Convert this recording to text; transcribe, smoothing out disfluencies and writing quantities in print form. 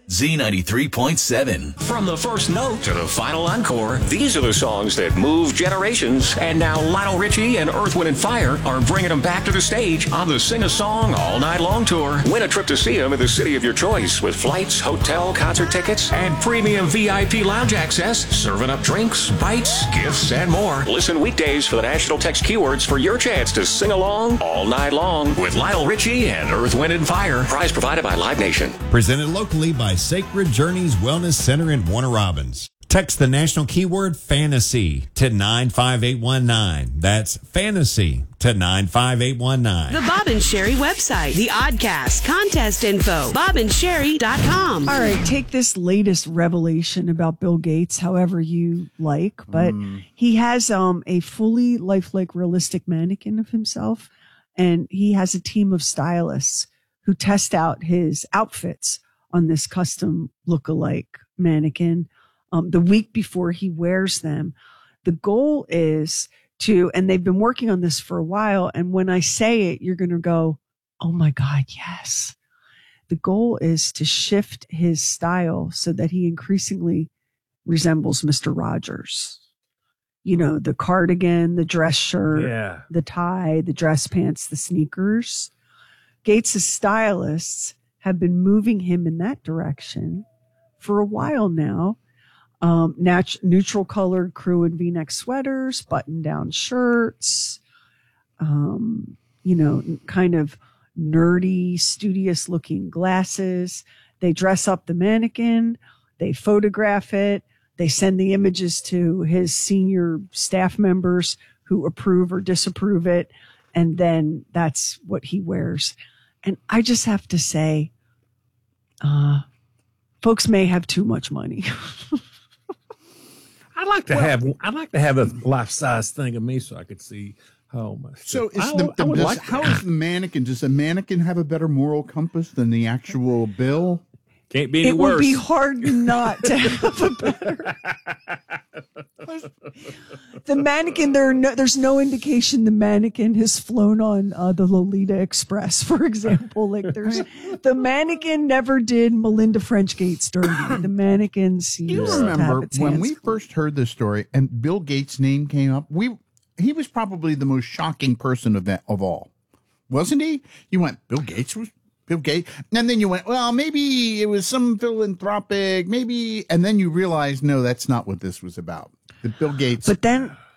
Z93.7. From the first note to the final encore, these are the songs that move generations. And now Lionel Richie and Earth, Wind & Fire are bringing them back to the stage on the Sing a Song All Night Long tour. Win a trip to see them in the city of your choice with flights, hotel, concert tickets, and premium VIP lounge access, serving up drinks, bites, gifts, and more. Listen weekdays for the national text keywords for your chance to sing along all night long with Lionel Richie and Earth, Wind & Fire. Prize provided by Live Nation. Presented locally by Sacred Journeys Wellness Center in Warner Robins. Text the national keyword fantasy to 95819. That's fantasy to 95819. The Bob and Sherry website, the Oddcast, contest info, bobandsherry.com. All right, take this latest revelation about Bill Gates however you like, but he has a fully lifelike realistic mannequin of himself, and he has a team of stylists who test out his outfits on this custom look-alike mannequin the week before he wears them. The goal is to, and they've been working on this for a while, and when I say it, you're going to go, oh my God, yes. The goal is to shift his style so that he increasingly resembles Mr. Rogers. You know, the cardigan, the dress shirt, the tie, the dress pants, the sneakers. Gates' stylists have been moving him in that direction for a while now. Neutral colored crew and V-neck sweaters, button-down shirts, kind of nerdy, studious-looking glasses. They dress up the mannequin. They photograph it. They send the images to his senior staff members who approve or disapprove it. And then that's what he wears. And I just have to say, folks may have too much money. I'd like to have a life-size thing of me so I could see how much. So how is the mannequin? Does the mannequin have a better moral compass than the actual Bill? Can't be any worse. It would be hard not to have a better. The mannequin, there's no indication the mannequin has flown on the Lolita Express, for example. Like the mannequin never did Melinda French Gates dirty. The mannequin seems You remember when we first heard this story and Bill Gates' name came up? He was probably the most shocking person of all, wasn't he? You went, Bill Gates was Bill Gates, and then you went, well, maybe it was some philanthropic, maybe, and then you realized, no, that's not what this was about. The Bill Gates. But then